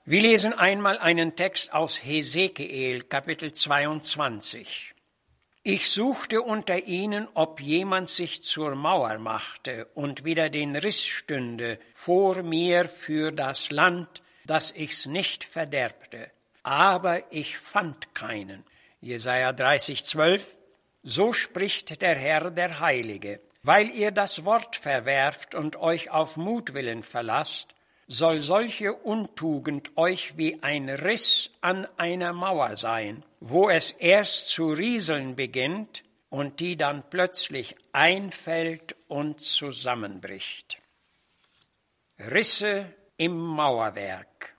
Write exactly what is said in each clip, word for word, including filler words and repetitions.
Wir lesen einmal einen Text aus Hesekiel, Kapitel zweiundzwanzig. Ich suchte unter ihnen, ob jemand sich zur Mauer machte und wieder den Riss stünde vor mir für das Land, dass ich's nicht verderbte. Aber ich fand keinen. Jesaja dreißig, zwölf. So spricht der Herr, der Heilige. Weil ihr das Wort verwerft und euch auf Mutwillen verlasst, soll solche Untugend euch wie ein Riss an einer Mauer sein, wo es erst zu rieseln beginnt und die dann plötzlich einfällt und zusammenbricht. Risse im Mauerwerk.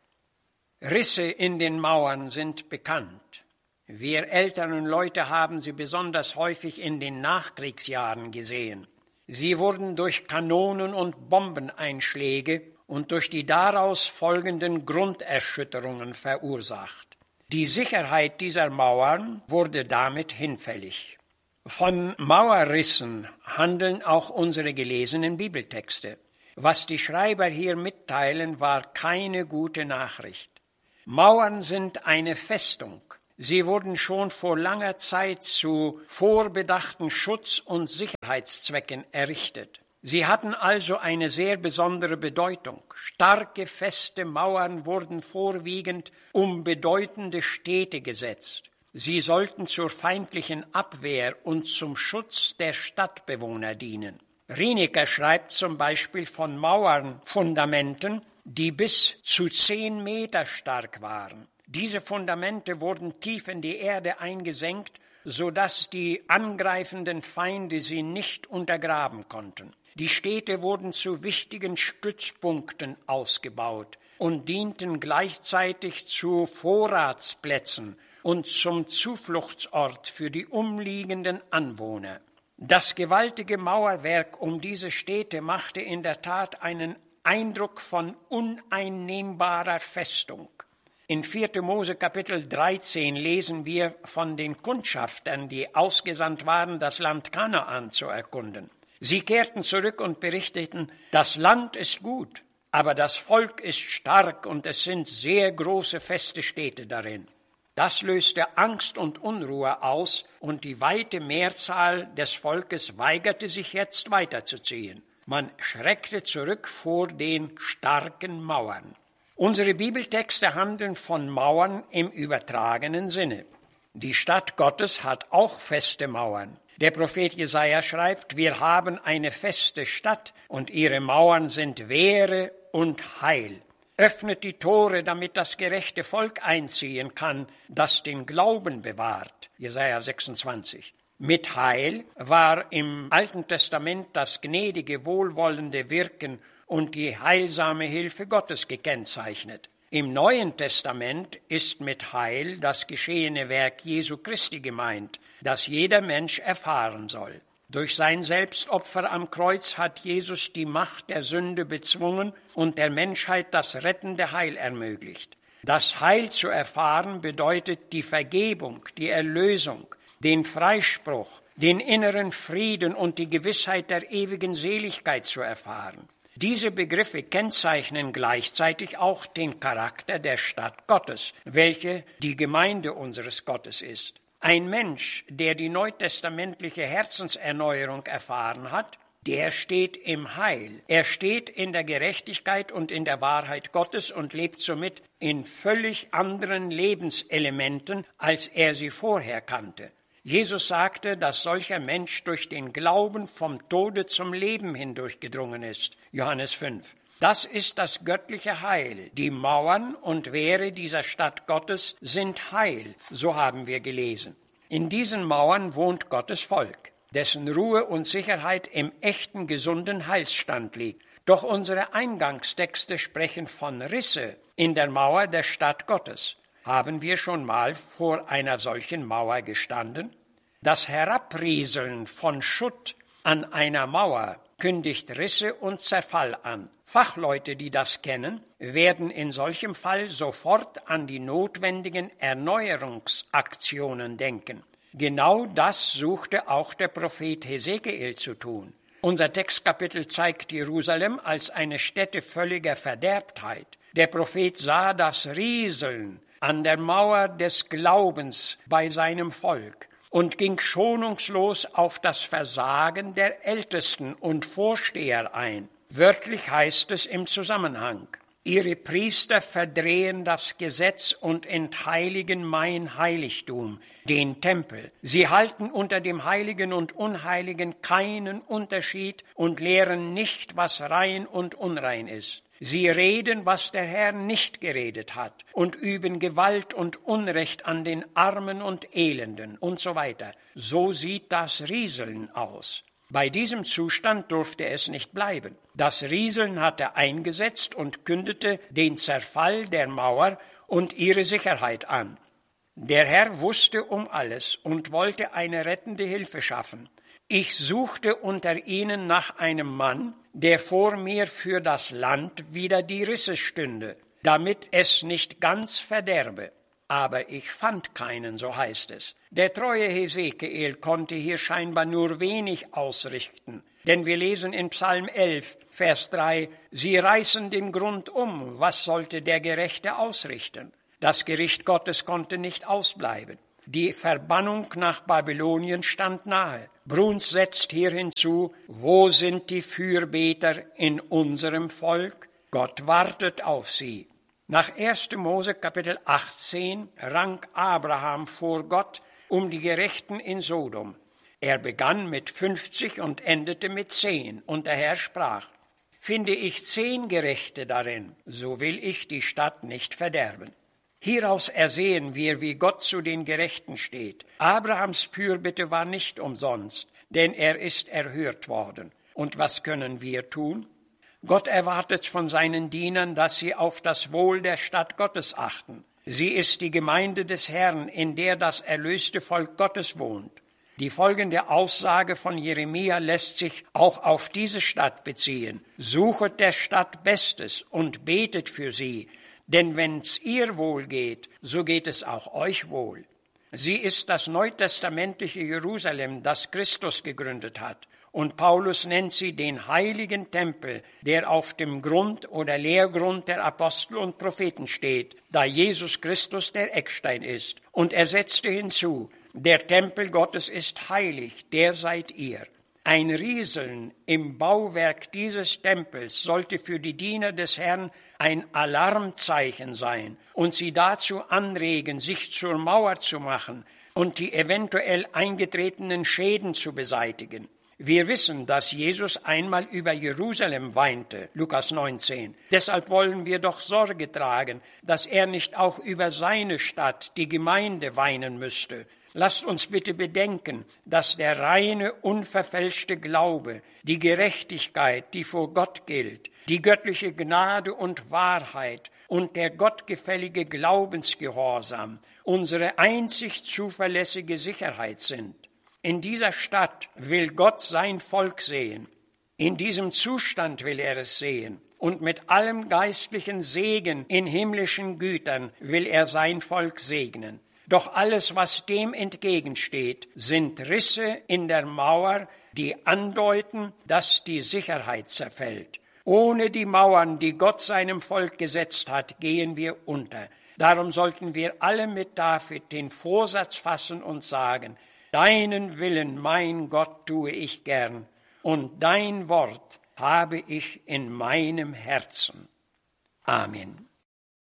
Risse in den Mauern sind bekannt. Wir älteren Leute haben sie besonders häufig in den Nachkriegsjahren gesehen. Sie wurden durch Kanonen- und Bombeneinschläge und durch die daraus folgenden Grunderschütterungen verursacht. Die Sicherheit dieser Mauern wurde damit hinfällig. Von Mauerrissen handeln auch unsere gelesenen Bibeltexte. Was die Schreiber hier mitteilen, war keine gute Nachricht. Mauern sind eine Festung. Sie wurden schon vor langer Zeit zu vorbedachten Schutz- und Sicherheitszwecken errichtet. Sie hatten also eine sehr besondere Bedeutung. Starke, feste Mauern wurden vorwiegend um bedeutende Städte gesetzt. Sie sollten zur feindlichen Abwehr und zum Schutz der Stadtbewohner dienen. Rienecker schreibt zum Beispiel von Mauernfundamenten, die bis zu zehn Meter stark waren. Diese Fundamente wurden tief in die Erde eingesenkt, sodass die angreifenden Feinde sie nicht untergraben konnten. Die Städte wurden zu wichtigen Stützpunkten ausgebaut und dienten gleichzeitig zu Vorratsplätzen und zum Zufluchtsort für die umliegenden Anwohner. Das gewaltige Mauerwerk um diese Städte machte in der Tat einen Eindruck von uneinnehmbarer Festung. In vierter Mose Kapitel dreizehn lesen wir von den Kundschaftern, die ausgesandt waren, das Land Kanaan zu erkunden. Sie kehrten zurück und berichteten, das Land ist gut, aber das Volk ist stark und es sind sehr große feste Städte darin. Das löste Angst und Unruhe aus und die weite Mehrzahl des Volkes weigerte sich jetzt weiterzuziehen. Man schreckte zurück vor den starken Mauern. Unsere Bibeltexte handeln von Mauern im übertragenen Sinne. Die Stadt Gottes hat auch feste Mauern. Der Prophet Jesaja schreibt, wir haben eine feste Stadt und ihre Mauern sind Wehre und Heil. Öffnet die Tore, damit das gerechte Volk einziehen kann, das den Glauben bewahrt. Jesaja sechsundzwanzig. Mit Heil war im Alten Testament das gnädige, wohlwollende Wirken und die heilsame Hilfe Gottes gekennzeichnet. Im Neuen Testament ist mit Heil das geschehene Werk Jesu Christi gemeint, das jeder Mensch erfahren soll. Durch sein Selbstopfer am Kreuz hat Jesus die Macht der Sünde bezwungen und der Menschheit das rettende Heil ermöglicht. Das Heil zu erfahren bedeutet die Vergebung, die Erlösung, den Freispruch, den inneren Frieden und die Gewissheit der ewigen Seligkeit zu erfahren. Diese Begriffe kennzeichnen gleichzeitig auch den Charakter der Stadt Gottes, welche die Gemeinde unseres Gottes ist. Ein Mensch, der die neutestamentliche Herzenserneuerung erfahren hat, der steht im Heil. Er steht in der Gerechtigkeit und in der Wahrheit Gottes und lebt somit in völlig anderen Lebenselementen, als er sie vorher kannte. Jesus sagte, dass solcher Mensch durch den Glauben vom Tode zum Leben hindurchgedrungen ist. Johannes fünf. Das ist das göttliche Heil. Die Mauern und Wehre dieser Stadt Gottes sind Heil, so haben wir gelesen. In diesen Mauern wohnt Gottes Volk, dessen Ruhe und Sicherheit im echten, gesunden Heilsstand liegt. Doch unsere Eingangstexte sprechen von Risse in der Mauer der Stadt Gottes. Haben wir schon mal vor einer solchen Mauer gestanden? Das Herabrieseln von Schutt an einer Mauer kündigt Risse und Zerfall an. Fachleute, die das kennen, werden in solchem Fall sofort an die notwendigen Erneuerungsaktionen denken. Genau das suchte auch der Prophet Hesekiel zu tun. Unser Textkapitel zeigt Jerusalem als eine Stätte völliger Verderbtheit. Der Prophet sah das Rieseln an der Mauer des Glaubens bei seinem Volk und ging schonungslos auf das Versagen der Ältesten und Vorsteher ein. Wörtlich heißt es im Zusammenhang: Ihre Priester verdrehen das Gesetz und entheiligen mein Heiligtum, den Tempel. Sie halten unter dem Heiligen und Unheiligen keinen Unterschied und lehren nicht, was rein und unrein ist. Sie reden, was der Herr nicht geredet hat, und üben Gewalt und Unrecht an den Armen und Elenden und so weiter. So sieht das Rieseln aus. Bei diesem Zustand durfte es nicht bleiben. Das Rieseln hatte eingesetzt und kündete den Zerfall der Mauer und ihre Sicherheit an. Der Herr wusste um alles und wollte eine rettende Hilfe schaffen. Ich suchte unter ihnen nach einem Mann, der vor mir für das Land wider die Risse stünde, damit es nicht ganz verderbe. Aber ich fand keinen, so heißt es. Der treue Hesekiel konnte hier scheinbar nur wenig ausrichten, denn wir lesen in Psalm elf, Vers drei, sie reißen den Grund um, was sollte der Gerechte ausrichten? Das Gericht Gottes konnte nicht ausbleiben. Die Verbannung nach Babylonien stand nahe. Bruns setzt hier hinzu, wo sind die Fürbeter in unserem Volk? Gott wartet auf sie. Nach erster Mose Kapitel achtzehn rang Abraham vor Gott um die Gerechten in Sodom. Er begann mit fünfzig und endete mit zehn. Und der Herr sprach: Finde ich zehn Gerechte darin, so will ich die Stadt nicht verderben. Hieraus ersehen wir, wie Gott zu den Gerechten steht. Abrahams Fürbitte war nicht umsonst, denn er ist erhört worden. Und was können wir tun? Gott erwartet von seinen Dienern, dass sie auf das Wohl der Stadt Gottes achten. Sie ist die Gemeinde des Herrn, in der das erlöste Volk Gottes wohnt. Die folgende Aussage von Jeremia lässt sich auch auf diese Stadt beziehen. Suchet der Stadt Bestes und betet für sie, denn wenn's ihr wohl geht, so geht es auch euch wohl. Sie ist das neutestamentliche Jerusalem, das Christus gegründet hat. Und Paulus nennt sie den heiligen Tempel, der auf dem Grund oder Lehrgrund der Apostel und Propheten steht, da Jesus Christus der Eckstein ist. Und er setzte hinzu, der Tempel Gottes ist heilig, der seid ihr. Ein Rieseln im Bauwerk dieses Tempels sollte für die Diener des Herrn ein Alarmzeichen sein und sie dazu anregen, sich zur Mauer zu machen und die eventuell eingetretenen Schäden zu beseitigen. Wir wissen, dass Jesus einmal über Jerusalem weinte, Lukas neunzehn. Deshalb wollen wir doch Sorge tragen, dass er nicht auch über seine Stadt, die Gemeinde, weinen müsste. Lasst uns bitte bedenken, dass der reine, unverfälschte Glaube, die Gerechtigkeit, die vor Gott gilt, die göttliche Gnade und Wahrheit und der gottgefällige Glaubensgehorsam unsere einzig zuverlässige Sicherheit sind. In dieser Stadt will Gott sein Volk sehen. In diesem Zustand will er es sehen. Und mit allem geistlichen Segen in himmlischen Gütern will er sein Volk segnen. Doch alles, was dem entgegensteht, sind Risse in der Mauer, die andeuten, dass die Sicherheit zerfällt. Ohne die Mauern, die Gott seinem Volk gesetzt hat, gehen wir unter. Darum sollten wir alle mit David den Vorsatz fassen und sagen: Deinen Willen, mein Gott, tue ich gern, und dein Wort habe ich in meinem Herzen. Amen.